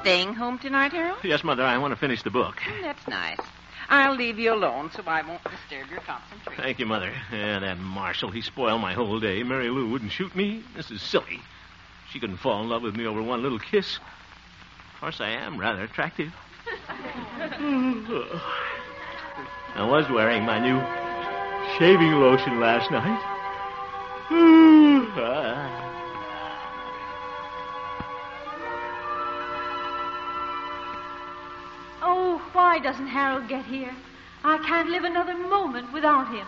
staying home tonight, Harold? Yes, Mother, I want to finish the book. That's nice. I'll leave you alone so I won't disturb your concentration. Thank you, Mother. Yeah, that Marshall, he spoiled my whole day. Mary Lou wouldn't shoot me. This is silly. She couldn't fall in love with me over one little kiss. Of course, I am rather attractive. I was wearing my new shaving lotion last night. Oh, why doesn't Harold get here? I can't live another moment without him.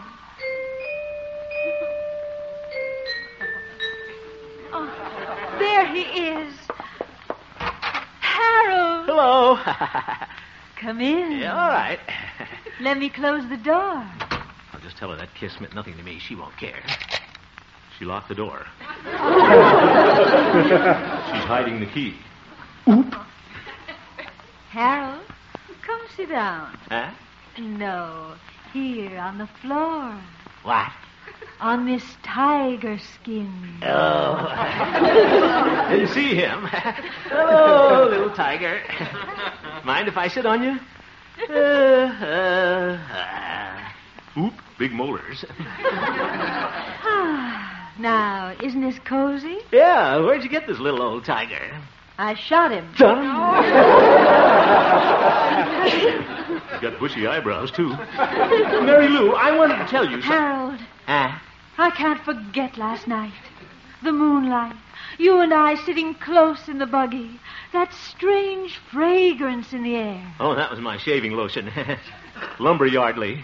Oh, there he is. Harold! Hello. Come in. Yeah, all right. Let me close the door. I'll just tell her that kiss meant nothing to me. She won't care. She locked the door. She's hiding the key. Oop. Harold, come sit down. Huh? No, here on the floor. What? On this tiger skin. Oh. Didn't see him. Hello, little tiger. Mind if I sit on you? Oop, big molars. Now, isn't this cozy? Yeah, where'd you get this little old tiger? I shot him. He's got bushy eyebrows, too. Mary Lou, I wanted to tell you something. Harold, I can't forget last night. The moonlight. You and I sitting close in the buggy. That strange fragrance in the air. Oh, that was my shaving lotion. Lumberyardly.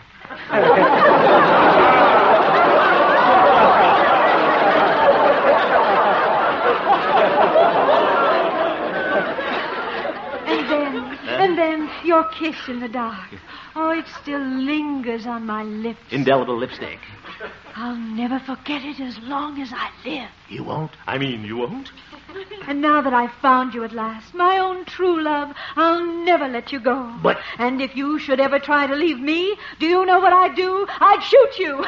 And then your kiss in the dark. Oh, it still lingers on my lips. Indelible lipstick. I'll never forget it as long as I live. You won't? I mean, you won't? And now that I've found you at last, my own true love, I'll never let you go. But... And if you should ever try to leave me, do you know what I'd do? I'd shoot you.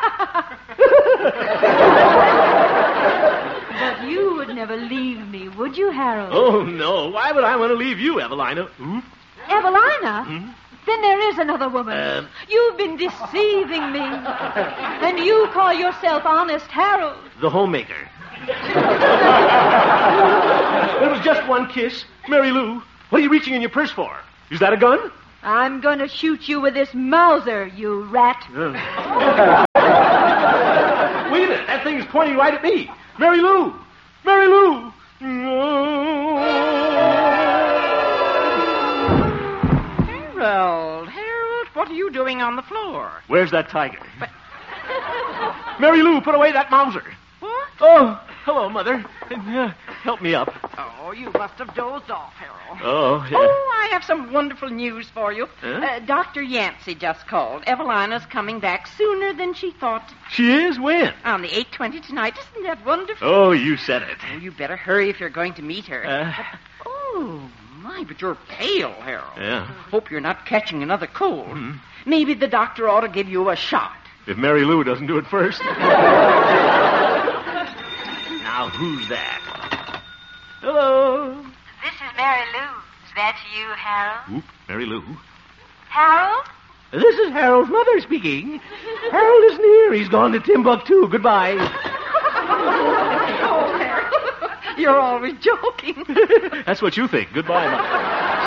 But you would never leave me, would you, Harold? Oh, no. Why would I want to leave you, Evelina? Evelina? Hmm? Then there is another woman. You've been deceiving me. And you call yourself Honest Harold. The homemaker. It was just one kiss. Mary Lou, what are you reaching in your purse for? Is that a gun? I'm going to shoot you with this Mauser, you rat. Wait a minute. That thing's pointing right at me. Mary Lou! Mary Lou! Harold, what are you doing on the floor? Where's that tiger? Mary Lou, put away that Mauser. What? Oh, hello, Mother. Help me up. Oh, you must have dozed off, Harold. Oh, yeah. Oh, I have some wonderful news for you. Huh? Dr. Yancey just called. Evelina's coming back sooner than she thought. She is? When? On the 8:20 tonight. Isn't that wonderful? Oh, you said it. Oh, you better hurry if you're going to meet her. Oh, my, but you're pale, Harold. Yeah. Hope you're not catching another cold. Mm-hmm. Maybe the doctor ought to give you a shot. If Mary Lou doesn't do it first. Now, who's that? Hello. This is Mary Lou. Is that you, Harold? Oop, Mary Lou. Harold? This is Harold's mother speaking. Harold isn't here. He's gone to Timbuktu. Goodbye. Oh, Harold. You're always joking. That's what you think. Goodbye, Mother.